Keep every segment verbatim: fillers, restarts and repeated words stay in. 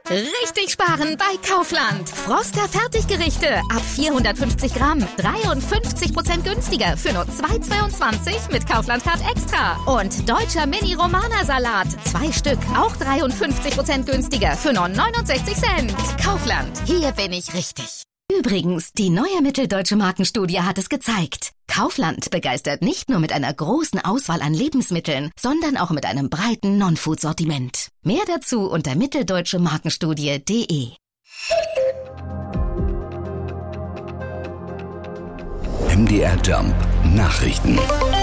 Richtig sparen bei Kaufland. Froster Fertiggerichte ab vierhundertfünfzig Gramm. dreiundfünfzig Prozent günstiger für nur zwei Euro zweiundzwanzig mit Kaufland Card Extra. Und deutscher Mini-Romana-Salat. Zwei Stück, auch dreiundfünfzig Prozent günstiger für nur neunundsechzig Cent. Kaufland, hier bin ich richtig. Übrigens, die neue Mitteldeutsche Markenstudie hat es gezeigt. Kaufland begeistert nicht nur mit einer großen Auswahl an Lebensmitteln, sondern auch mit einem breiten Non-Food-Sortiment. Mehr dazu unter mitteldeutsche markenstudie punkt de. M D R Jump Nachrichten.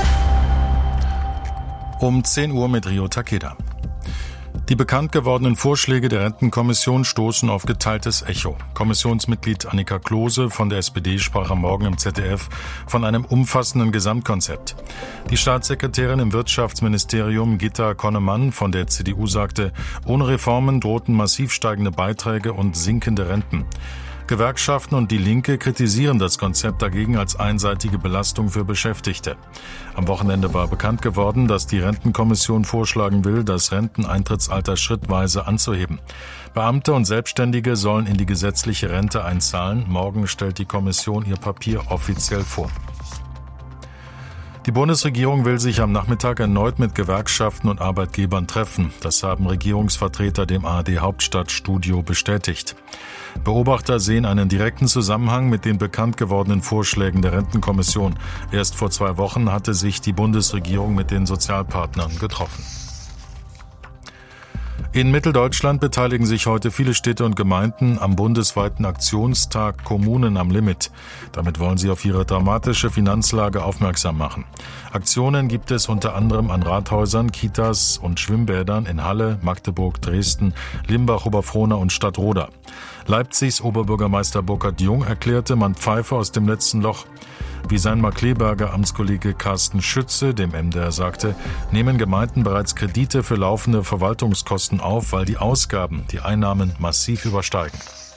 Um zehn Uhr mit Rio Takeda. Die bekannt gewordenen Vorschläge der Rentenkommission stoßen auf geteiltes Echo. Kommissionsmitglied Annika Klose von der S P D sprach am Morgen im Z D F von einem umfassenden Gesamtkonzept. Die Staatssekretärin im Wirtschaftsministerium Gitta Konnemann von der C D U sagte, ohne Reformen drohten massiv steigende Beiträge und sinkende Renten. Gewerkschaften und die Linke kritisieren das Konzept dagegen als einseitige Belastung für Beschäftigte. Am Wochenende war bekannt geworden, dass die Rentenkommission vorschlagen will, das Renteneintrittsalter schrittweise anzuheben. Beamte und Selbstständige sollen in die gesetzliche Rente einzahlen. Morgen stellt die Kommission ihr Papier offiziell vor. Die Bundesregierung will sich am Nachmittag erneut mit Gewerkschaften und Arbeitgebern treffen. Das haben Regierungsvertreter dem A R D-Hauptstadtstudio bestätigt. Beobachter sehen einen direkten Zusammenhang mit den bekannt gewordenen Vorschlägen der Rentenkommission. Erst vor zwei Wochen hatte sich die Bundesregierung mit den Sozialpartnern getroffen. In Mitteldeutschland beteiligen sich heute viele Städte und Gemeinden am bundesweiten Aktionstag Kommunen am Limit. Damit wollen sie auf ihre dramatische Finanzlage aufmerksam machen. Aktionen gibt es unter anderem an Rathäusern, Kitas und Schwimmbädern in Halle, Magdeburg, Dresden, Limbach, Oberfrohna und Stadtroda. Leipzigs Oberbürgermeister Burkhard Jung erklärte, man pfeife aus dem letzten Loch. Wie sein Markkleeberger Amtskollege Carsten Schütze dem M D R sagte, nehmen Gemeinden bereits Kredite für laufende Verwaltungskosten auf, weil die Ausgaben die Einnahmen massiv übersteigen.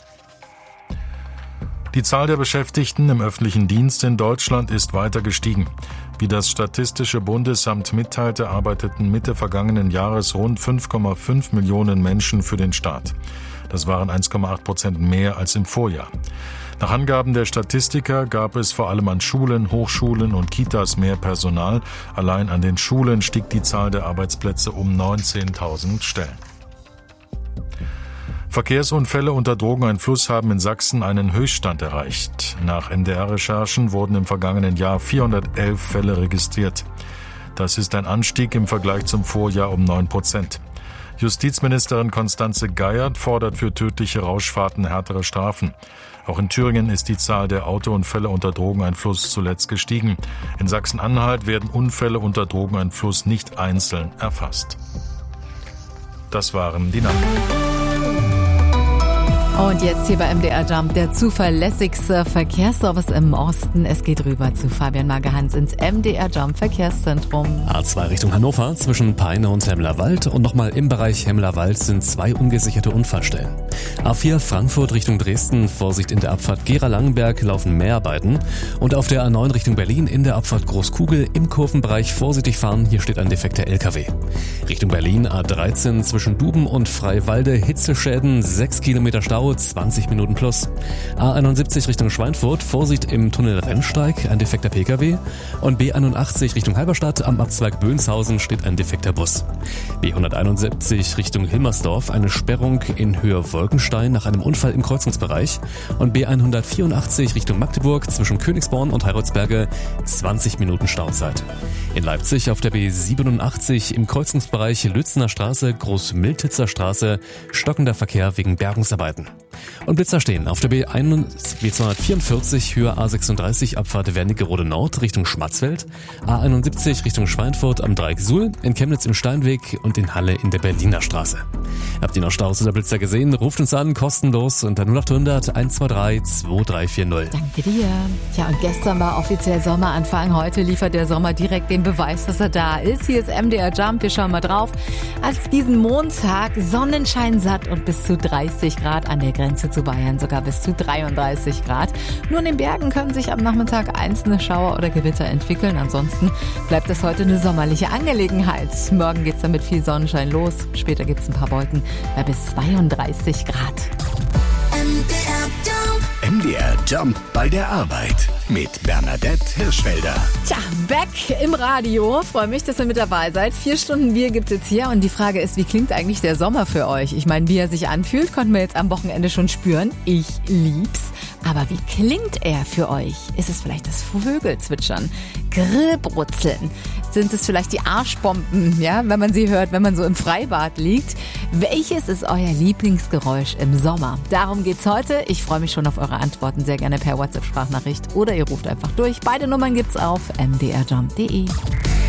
Die Zahl der Beschäftigten im öffentlichen Dienst in Deutschland ist weiter gestiegen. Wie das Statistische Bundesamt mitteilte, arbeiteten Mitte vergangenen Jahres rund fünf Komma fünf Millionen Menschen für den Staat. Das waren eins Komma acht Prozent mehr als im Vorjahr. Nach Angaben der Statistiker gab es vor allem an Schulen, Hochschulen und Kitas mehr Personal. Allein an den Schulen stieg die Zahl der Arbeitsplätze um neunzehntausend Stellen. Verkehrsunfälle unter Drogeneinfluss haben in Sachsen einen Höchststand erreicht. Nach N D R-Recherchen wurden im vergangenen Jahr vierhundertelf Fälle registriert. Das ist ein Anstieg im Vergleich zum Vorjahr um neun Prozent. Justizministerin Constanze Geiert fordert für tödliche Rauschfahrten härtere Strafen. Auch in Thüringen ist die Zahl der Autounfälle unter Drogeneinfluss zuletzt gestiegen. In Sachsen-Anhalt werden Unfälle unter Drogeneinfluss nicht einzeln erfasst. Das waren die Nachrichten. Und jetzt hier bei M D R Jump der zuverlässigste Verkehrsservice im Osten. Es geht rüber zu Fabian Magerhans ins M D R Jump Verkehrszentrum. A zwei Richtung Hannover zwischen Peine und Hemmerwald und nochmal im Bereich Hemmerwald sind zwei ungesicherte Unfallstellen. A vier Frankfurt Richtung Dresden, Vorsicht in der Abfahrt Gera-Langenberg laufen Mehrarbeiten. Und auf der A neun Richtung Berlin in der Abfahrt Großkugel im Kurvenbereich vorsichtig fahren, hier steht ein defekter L K W. Richtung Berlin A dreizehn zwischen Duben und Freiwalde, Hitzeschäden, sechs Kilometer Stau, zwanzig Minuten plus. A einundsiebzig Richtung Schweinfurt, Vorsicht im Tunnel Rennsteig, ein defekter P K W. Und B einundachtzig Richtung Halberstadt, am Abzweig Böhnshausen steht ein defekter Bus. B hunderteinundsiebzig Richtung Hilmersdorf, eine Sperrung in Höhe Wolkenstein nach einem Unfall im Kreuzungsbereich. Und B hundertvierundachtzig Richtung Magdeburg zwischen Königsborn und Heiratsberge, zwanzig Minuten Stauzeit. In Leipzig auf der B siebenundachtzig im Kreuzungsbereich Lützener Straße, Großmiltitzer Straße, stockender Verkehr wegen Bergungsarbeiten. Und Blitzer stehen auf der B zweihundertvierundvierzig Höhe A sechsunddreißig Abfahrt Wernigerode Nord Richtung Schmatzfeld, A einundsiebzig Richtung Schweinfurt am Dreieck Suhl, in Chemnitz im Steinweg und in Halle in der Berliner Straße. Habt ihr noch Staus oder Blitzer gesehen? Ruft uns an, kostenlos unter null acht hundert eins zwei drei zwei drei vier null. Danke dir. Ja, und gestern war offiziell Sommeranfang. Heute liefert der Sommer direkt den Beweis, dass er da ist. Hier ist M D R Jump. Wir schauen mal drauf. Auf diesen Montag Sonnenschein satt und bis zu dreißig Grad an der Grenze Grenze zu Bayern sogar bis zu dreiunddreißig Grad. Nur in den Bergen können sich am Nachmittag einzelne Schauer oder Gewitter entwickeln. Ansonsten bleibt es heute eine sommerliche Angelegenheit. Morgen geht's dann mit viel Sonnenschein los. Später gibt's ein paar Wolken bei bis zweiunddreißig Grad. M D R Jump bei der Arbeit mit Bernadette Hirschfelder. Tja, back im Radio. Freue mich, dass ihr mit dabei seid. Vier Stunden Bier gibt's jetzt hier und die Frage ist, wie klingt eigentlich der Sommer für euch? Ich meine, wie er sich anfühlt, konnten wir jetzt am Wochenende schon spüren. Ich lieb's. Aber wie klingt er für euch? Ist es vielleicht das Vögelzwitschern? Grillbrutzeln? Sind es vielleicht die Arschbomben, ja, wenn man sie hört, wenn man so im Freibad liegt? Welches ist euer Lieblingsgeräusch im Sommer? Darum geht's heute. Ich freue mich schon auf eure Antworten, sehr gerne per WhatsApp-Sprachnachricht oder ihr ruft einfach durch. Beide Nummern gibt's auf m d r jump punkt d e.